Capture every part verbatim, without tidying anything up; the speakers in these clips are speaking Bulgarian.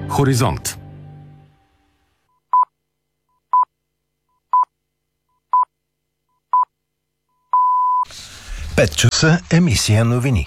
Хоризонт. пет часа, емисия новини.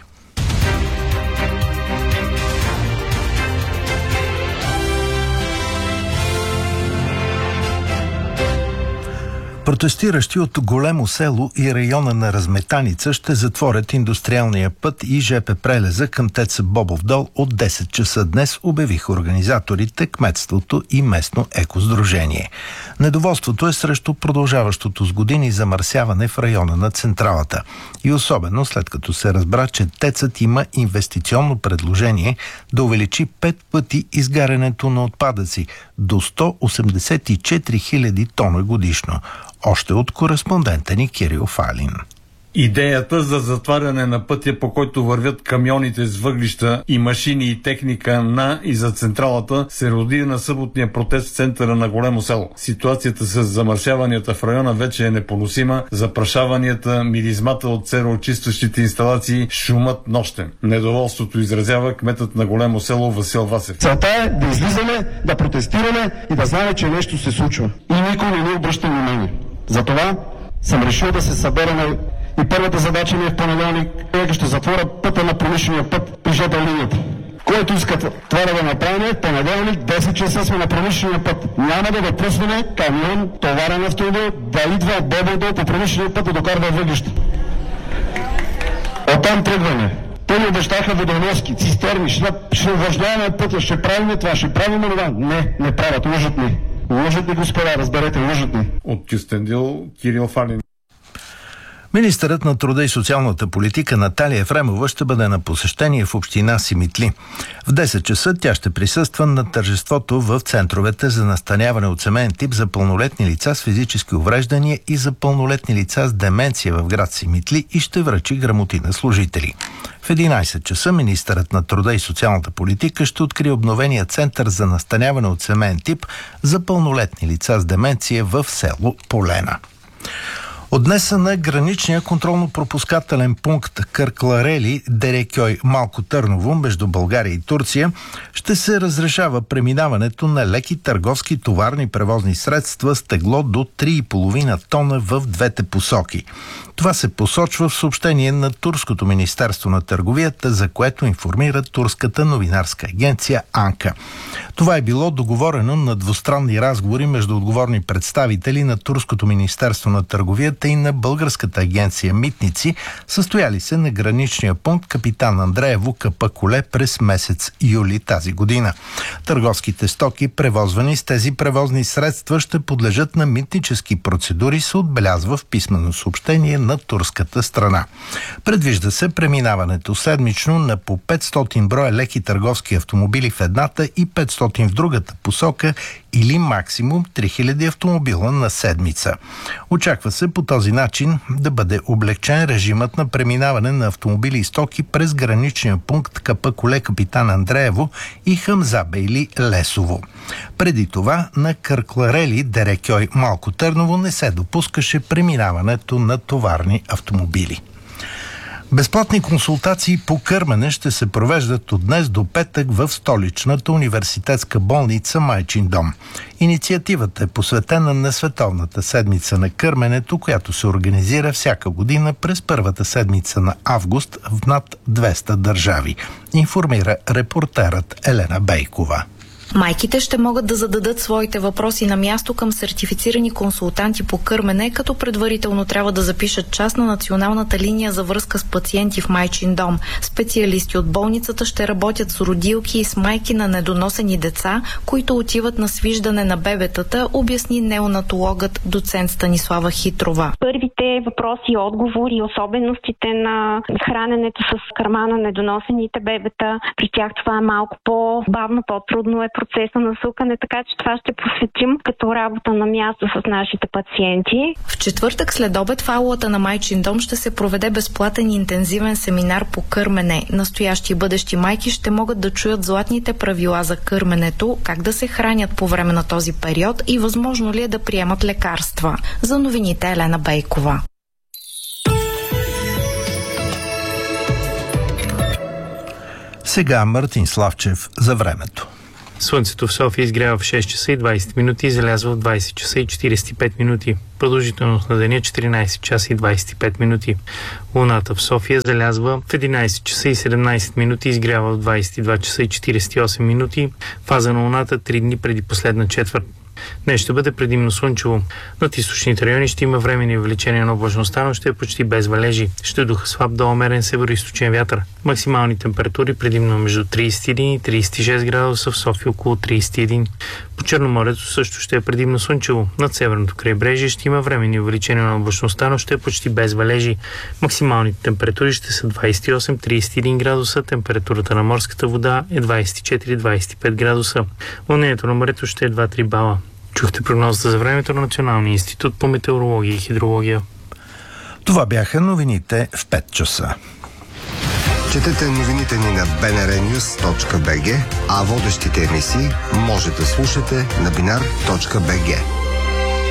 Протестиращи от Големо село и района на Разметаница ще затворят индустриалния път и жп прелеза към ТЕЦ Бобов дол от десет часа днес, обявиха организаторите, кметството и местно екосдружение. Недоволството е срещу продължаващото с години замърсяване в района на централата. И особено след като се разбра, че ТЕЦът има инвестиционно предложение да увеличи пет пъти изгарянето на отпадъци до сто осемдесет и четири хиляди тона годишно. Още от кореспондента ни Кирил Фалин. Идеята за затваряне на пътя, по който вървят камионите с въглища и машини и техника на и за централата, се роди на съботния протест в центъра на Големо село. Ситуацията с замърсяванията в района вече е непоносима, запрашаванията, миризмата от сероочистващите инсталации, шумът нощен. Недоволството изразява кметът на Големо село Васил Васев. Целта е да излизаме, да протестираме и да знаем, че нещо се случва. И никой не ни обръща внимание. Затова съм решил да се съберем. И първата задача ми е в понеделник, който ще затворя пътя на промишления път при жп линията. Който иска това да го направим, в понеделник, десет часа сме на промишления път. Няма да допуснем камион, товарен автомобил, да идва от Бобов дол по промишления път и докарва въглища. Оттам тръгваме. Те ни обещаха водоноски, цистерни, ще, ще уважняваме пътя, ще правим това, ще правим това. Не, не правят, лъжат ни. Лъжат ни, господа, разберете, лъжат ни. От Кюстендил, Кирил Фалин. Министърът на труда и социалната политика Наталия Ефремова ще бъде на посещение в община Симитли. В десет часа тя ще присъства на тържеството в центровете за настаняване от семейен тип за пълнолетни лица с физически увреждания и за пълнолетни лица с деменция в град Симитли и ще връчи грамоти на служители. В единайсет часа министърът на труда и социалната политика ще открие обновения център за настаняване от семейен тип за пълнолетни лица с деменция в село Полена. От днес на граничния контролно-пропускателен пункт Къркларели, Дерекьой, Малко Търново между България и Турция ще се разрешава преминаването на леки търговски товарни превозни средства с тегло до три и половина тона в двете посоки. Това се посочва в съобщение на Турското министерство на търговията, за което информира турската новинарска агенция Анка. Това е било договорено на двустранни разговори между отговорни представители на Турското министерство на търговията и на българската агенция Митници, състояли се на граничния пункт Капитан Андреево, КП Коле през месец юли тази година. Търговските стоки, превозвани с тези превозни средства, ще подлежат на митнически процедури, се отбелязва в писмено съобщение на турската страна. Предвижда се преминаването седмично на по петстотин броя леки търговски автомобили в едната и петстотин в другата посока или максимум три хиляди автомобила на седмица. Очаква се по този начин да бъде облегчен режимът на преминаване на автомобили и стоки през граничния пункт КП Коле Капитан Андреево и Хамза Бейли Лесово. Преди това на Къркларели, Дерекьой, Малко Търново не се допускаше преминаването на товарни автомобили. Безплатни консултации по кърмене ще се провеждат от днес до петък в столичната университетска болница Майчин дом. Инициативата е посветена на Световната седмица на кърменето, която се организира всяка година през първата седмица на август в над двеста държави, информира репортерът Елена Бейкова. Майките ще могат да зададат своите въпроси на място към сертифицирани консултанти по кърмене, като предварително трябва да запишат час на националната линия за връзка с пациенти в Майчин дом. Специалисти от болницата ще работят с родилки и с майки на недоносени деца, които отиват на свиждане на бебетата, обясни неонатологът доцент Станислава Хитрова. Първите въпроси и отговори, особеностите на храненето с кърма на недоносените бебета, при тях това е малко по-бавно, по-трудно е процеса на сукане, така че това ще посветим като работа на място с нашите пациенти. В четвъртък след обед в аулата на Майчин дом ще се проведе безплатен и интензивен семинар по кърмене. Настоящи и бъдещи майки ще могат да чуят златните правила за кърменето, как да се хранят по време на този период и възможно ли е да приемат лекарства. За новините Елена Бейкова. Сега Мартин Славчев за времето. Слънцето в София изгрява в шест часа и двайсет минути и залязва в двайсет часа и четирийсет и пет минути. Продължителност на деня четиринайсет часа и двайсет и пет минути. Луната в София залязва в единайсет часа и седемнайсет минути и изгрява в двайсет и два часа и четирийсет и осем минути. Фаза на Луната три дни преди последна четвърт. Днес ще бъде предимно слънчево. Над източните райони ще има временни увеличения на облачността, но ще е почти без валежи. Ще духа слаб до умерен североизточен вятър. Максимални температури предимно между трийсет и един и трийсет и шест градуса, в София около трийсет и един. По Черноморието също ще е предимно слънчево. Над северното крайбрежие ще има временни увеличения на облачността, но ще е почти без валежи. Максималните температури ще са двайсет и осем до трийсет и един градуса, температурата на морската вода е двайсет и четири до двайсет и пет градуса. Вълнението на морето ще е два до три бала. Чухте прогнозата за времето на Националния институт по метеорология и хидрология. Това бяха новините в пет часа. Четете новините ни на би ен ар нюс точка би джи, а водещите емисии може да слушате на бинар точка би джи.